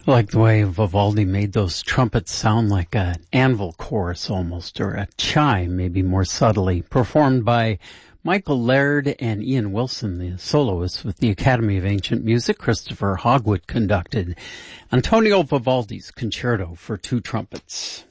I like the way Vivaldi made those trumpets sound like an anvil chorus almost, or a chime, maybe more subtly, performed by Michael Laird and Ian Wilson, the soloists with the Academy of Ancient Music. Christopher Hogwood conducted Antonio Vivaldi's Concerto for Two Trumpets.